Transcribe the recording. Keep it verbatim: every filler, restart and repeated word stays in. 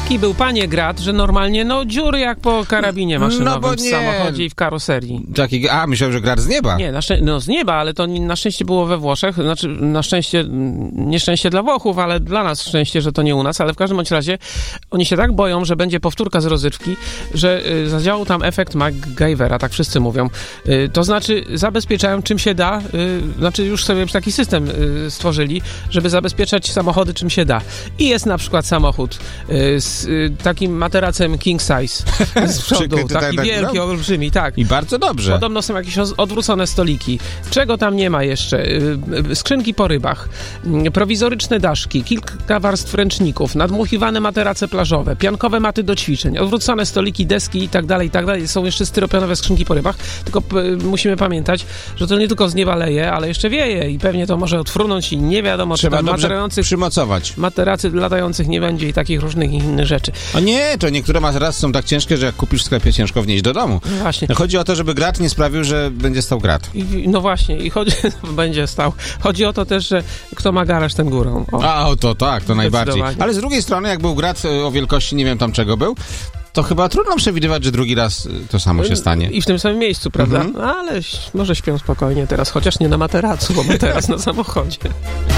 Taki był, panie Grat, że normalnie, no dziury jak po karabinie maszynowym no w samochodzie i w karoserii. Taki, a, myślałem, że Grat z nieba. Nie, na szczę- no z nieba, ale to na szczęście było we Włoszech, znaczy na szczęście, nieszczęście dla Włochów, ale dla nas szczęście, że to nie u nas, ale w każdym bądź razie oni się tak boją, że będzie powtórka z rozrywki, że y, zadziałał tam efekt MacGyvera, tak wszyscy mówią. Y, to znaczy zabezpieczają czym się da, y, znaczy już sobie taki system y, stworzyli, żeby zabezpieczać samochody czym się da. I jest na przykład samochód y, z y, takim materacem king size z przodu, Czekaj, taki tak, wielki, tak, olbrzymi, tak. I bardzo dobrze. Podobno są jakieś odwrócone stoliki. Czego tam nie ma jeszcze? Skrzynki po rybach, prowizoryczne daszki, kilka warstw ręczników, nadmuchiwane materace plażowe, piankowe maty do ćwiczeń, odwrócone stoliki, deski i tak dalej, i tak dalej. Są jeszcze styropianowe skrzynki po rybach, tylko p- musimy pamiętać, że to nie tylko z nieba leje, ale jeszcze wieje i pewnie to może odfrunąć i nie wiadomo, Trzeba czy tam dobrze latających, przymocować. materacy latających nie będzie i takich różnych innych rzeczy. O nie, to niektóre materace są tak ciężkie, że jak kupisz w sklepie, ciężko wnieść do domu. No właśnie. Chodzi o to, żeby Grat nie sprawił, że będzie stał Grat. I, no właśnie, i chodzi, będzie stał. Chodzi o to też, że kto ma garaż, ten górą. O. A, o to tak, to najbardziej. Ale z drugiej strony, jak był Grat o wielkości, nie wiem tam czego był, to chyba trudno przewidywać, że drugi raz to samo się stanie. I w tym samym miejscu, prawda? Mhm. Ale może śpią spokojnie teraz, chociaż nie na materacu, bo materac na samochodzie.